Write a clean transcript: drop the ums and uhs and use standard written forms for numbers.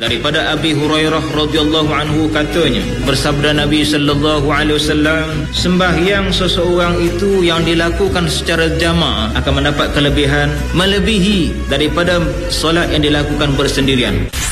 daripada Abi Hurairah radhiyallahu anhu katanya, bersabda Nabi sallallahu alaihi wasallam, sembahyang seseorang itu yang dilakukan secara jamaah akan mendapat kelebihan melebihi daripada solat yang dilakukan bersendirian.